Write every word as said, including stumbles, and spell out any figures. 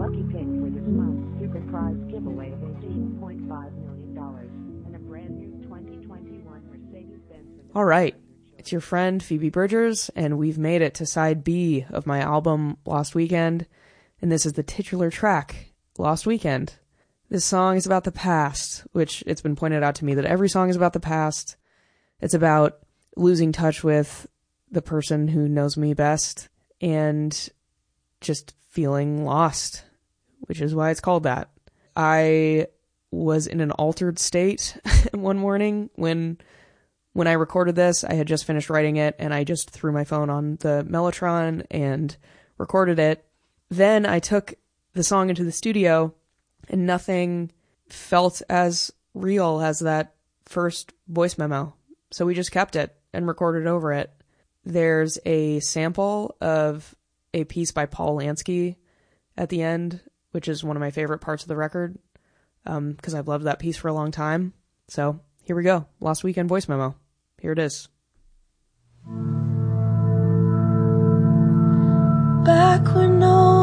lucky pick for this month's super prize giveaway of eighteen point five million dollars and a brand new twenty twenty-one Mercedes-Benz. All right. It's your friend Phoebe Bridgers, and we've made it to side B of my album Lost Weekend, and this is the titular track, Lost Weekend. This song is about the past, which it's been pointed out to me that every song is about the past. It's about losing touch with the person who knows me best and just feeling lost, which is why it's called that. I was in an altered state one morning when when I recorded this. I had just finished writing it, and I just threw my phone on the Mellotron and recorded it. Then I took the song into the studio, and nothing felt as real as that first voice memo. So we just kept it and recorded over it. There's a sample of a piece by Paul Lansky at the end, which is one of my favorite parts of the record, um, because I've loved that piece for a long time. So here we go. Lost Weekend voice memo. Here it is. Back when no